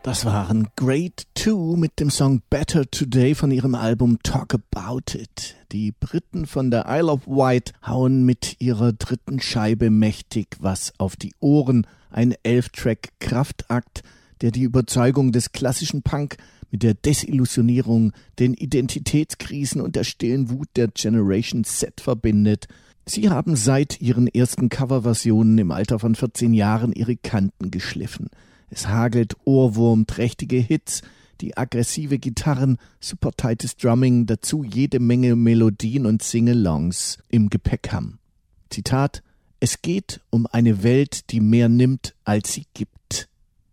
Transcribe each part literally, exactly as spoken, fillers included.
Das waren Grade Two mit dem Song Better Today von ihrem Album Talk About It. Die Briten von der Isle of Wight hauen mit ihrer dritten Scheibe mächtig was auf die Ohren. Ein Elf-Track-Kraftakt, der die Überzeugung des klassischen Punk mit der Desillusionierung, den Identitätskrisen und der stillen Wut der Generation Z verbindet. Sie haben seit ihren ersten Coverversionen im Alter von vierzehn Jahren ihre Kanten geschliffen. Es hagelt ohrwurmträchtige Hits, die aggressive Gitarren, super tightes Drumming, dazu jede Menge Melodien und Singalongs im Gepäck haben. Zitat: Es geht um eine Welt, die mehr nimmt, als sie gibt.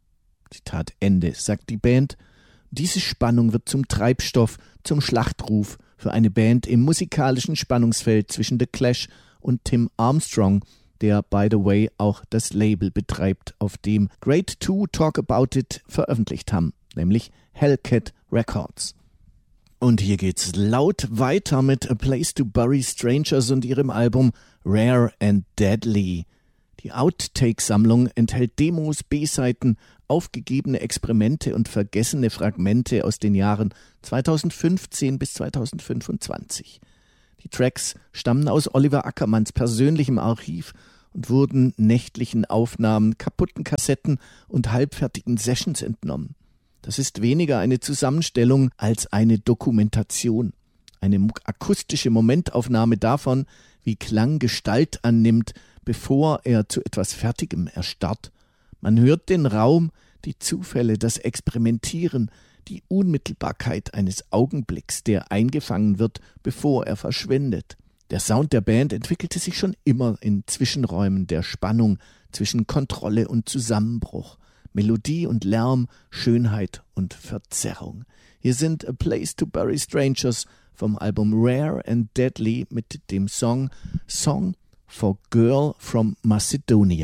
Zitat Ende, sagt die Band. Diese Spannung wird zum Treibstoff, zum Schlachtruf für eine Band im musikalischen Spannungsfeld zwischen The Clash und Tim Armstrong, der, by the way, auch das Label betreibt, auf dem Grade Two Talk About It veröffentlicht haben, nämlich Hellcat Records. Und hier geht's laut weiter mit A Place to Bury Strangers und ihrem Album Rare and Deadly. Die Outtake-Sammlung enthält Demos, B-Seiten, aufgegebene Experimente und vergessene Fragmente aus den Jahren zweitausendfünfzehn bis zweitausendfünfundzwanzig. Die Tracks stammen aus Oliver Ackermanns persönlichem Archiv und wurden nächtlichen Aufnahmen, kaputten Kassetten und halbfertigen Sessions entnommen. Das ist weniger eine Zusammenstellung als eine Dokumentation, eine akustische Momentaufnahme davon, wie Klang Gestalt annimmt, bevor er zu etwas Fertigem erstarrt. Man hört den Raum, die Zufälle, das Experimentieren, die Unmittelbarkeit eines Augenblicks, der eingefangen wird, bevor er verschwindet. Der Sound der Band entwickelte sich schon immer in Zwischenräumen der Spannung zwischen Kontrolle und Zusammenbruch, Melodie und Lärm, Schönheit und Verzerrung. Hier sind A Place to Bury Strangers vom Album Rare and Deadly mit dem Song Song for Girl from Macedonia.